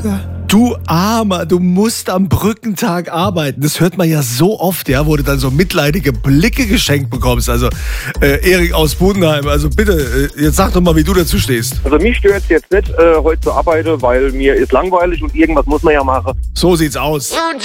Du Armer, du musst am Brückentag arbeiten. Das hört man ja so oft, ja, wo du dann so mitleidige Blicke geschenkt bekommst. Also, Erik aus Budenheim, also bitte, jetzt sag doch mal, wie du dazu stehst. Also mich stört es jetzt nicht, heute zu arbeiten, weil mir ist langweilig und irgendwas muss man ja machen. So sieht's aus.